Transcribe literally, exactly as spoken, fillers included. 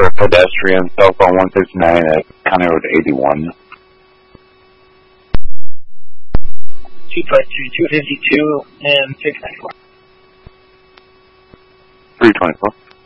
for a pedestrian, cell phone one fifty-nine at County Road eighty-one. two five three, two fifty-two, and six ninety-four. three twenty-four.